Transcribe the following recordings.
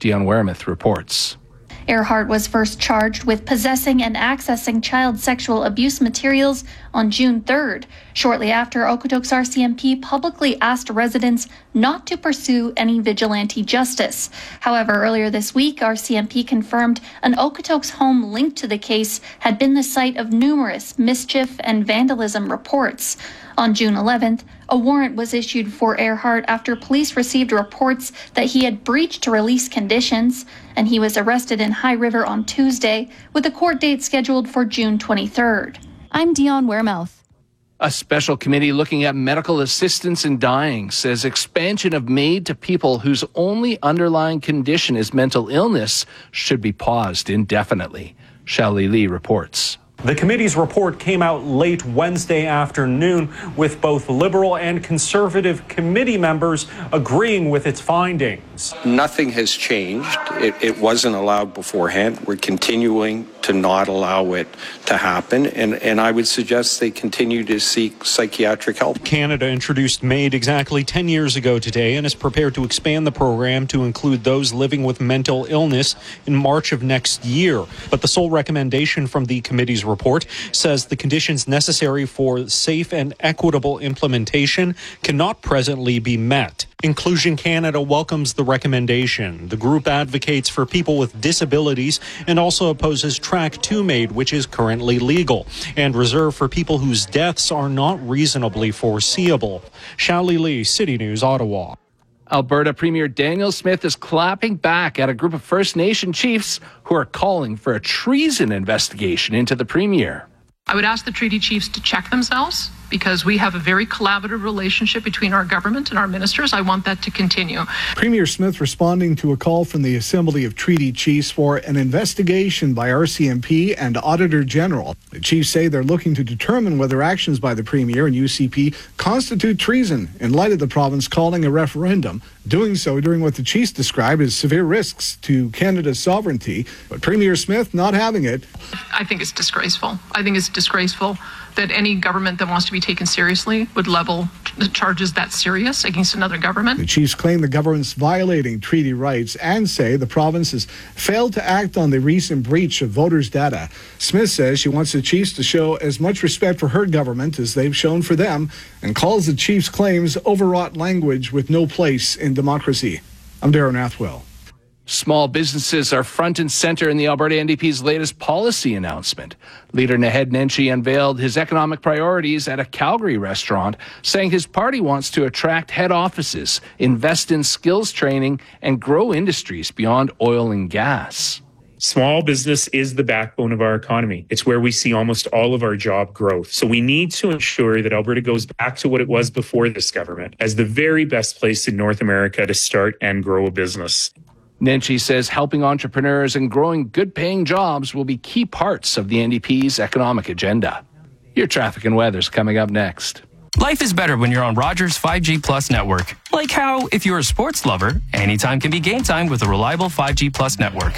Dion Weremuth reports. Earhart was first charged with possessing and accessing child sexual abuse materials on June 3rd, shortly after Okotoks RCMP publicly asked residents not to pursue any vigilante justice. However, earlier this week, RCMP confirmed an Okotoks home linked to the case had been the site of numerous mischief and vandalism reports. On June 11th, a warrant was issued for Earhart after police received reports that he had breached release conditions, and he was arrested in High River on Tuesday, with a court date scheduled for June 23rd. I'm Dion Weremuth. A special committee looking at medical assistance in dying says expansion of MAID to people whose only underlying condition is mental illness should be paused indefinitely. Shali Lee reports. The committee's report came out late Wednesday afternoon, with both Liberal and Conservative committee members agreeing with its findings. Nothing has changed. It wasn't allowed beforehand. We're continuing to not allow it to happen, and I would suggest they continue to seek psychiatric help. Canada introduced MAID exactly 10 years ago today and is prepared to expand the program to include those living with mental illness in March of next year. But the sole recommendation from the committee's report says the conditions necessary for safe and equitable implementation cannot presently be met. Inclusion Canada welcomes the recommendation. The group advocates for people with disabilities and also opposes Track 2 MAID, which is currently legal, and reserved for people whose deaths are not reasonably foreseeable. Shali Lee, City News, Ottawa. Alberta Premier Daniel Smith is clapping back at a group of First Nation chiefs who are calling for a treason investigation into the Premier. I would ask the treaty chiefs to check themselves, because we have a very collaborative relationship between our government and our ministers. I want that to continue. Premier Smith responding to a call from the Assembly of Treaty Chiefs for an investigation by RCMP and Auditor General. The chiefs say they're looking to determine whether actions by the Premier and UCP constitute treason in light of the province calling a referendum, doing so during what the chiefs describe as severe risks to Canada's sovereignty. But Premier Smith not having it. I think it's disgraceful. I think it's disgraceful that any government that wants to be taken seriously would level charges that serious against another government. The chiefs claim the government's violating treaty rights and say the province has failed to act on the recent breach of voters' data. Smith says she wants the chiefs to show as much respect for her government as they've shown for them, and calls the chiefs' claims overwrought language with no place in democracy. I'm Darren Athwell. Small businesses are front and center in the Alberta NDP's latest policy announcement. Leader Naheed Nenshi unveiled his economic priorities at a Calgary restaurant, saying his party wants to attract head offices, invest in skills training, and grow industries beyond oil and gas. Small business is the backbone of our economy. It's where we see almost all of our job growth. So we need to ensure that Alberta goes back to what it was before this government, as the very best place in North America to start and grow a business. Nenshi says helping entrepreneurs and growing good-paying jobs will be key parts of the NDP's economic agenda. Your traffic and weather's coming up next. Life is better when you're on Rogers 5G Plus network. Like how, if you're a sports lover, anytime can be game time with a reliable 5G Plus network.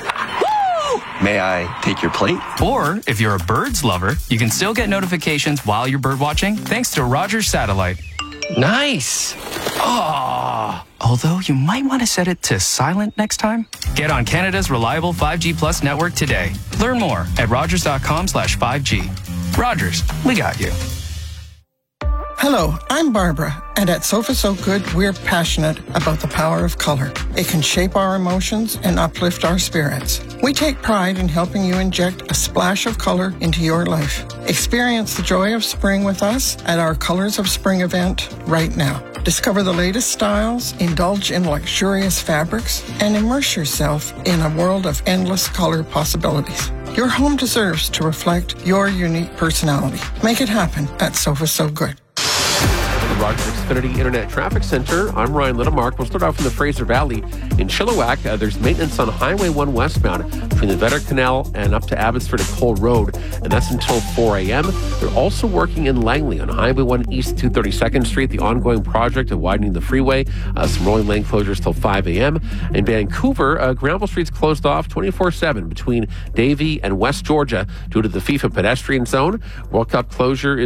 May I take your plate? Or, if you're a birds lover, you can still get notifications while you're bird watching thanks to Rogers Satellite. Nice. Oh. Although you might want to set it to silent next time. Get on Canada's reliable 5G Plus network today. Learn more at rogers.com/5G. Rogers, we got you. Hello, I'm Barbara, and at Sofa So Good, we're passionate about the power of color. It can shape our emotions and uplift our spirits. We take pride in helping you inject a splash of color into your life. Experience the joy of spring with us at our Colors of Spring event right now. Discover the latest styles, indulge in luxurious fabrics, and immerse yourself in a world of endless color possibilities. Your home deserves to reflect your unique personality. Make it happen at Sofa So Good. Rogers Xfinity Internet Traffic Center. I'm Ryan Littlemark. We'll start off in the Fraser Valley. In Chilliwack, there's maintenance on Highway 1 westbound between the Vetter Canal and up to Abbotsford and Cole Road, and that's until 4 a.m. They're also working in Langley on Highway 1 East 232nd Street, the ongoing project of widening the freeway. Some rolling lane closures till 5 a.m. In Vancouver, Granville Street's closed off 24/7 between Davie and West Georgia due to the FIFA pedestrian zone. World Cup closure is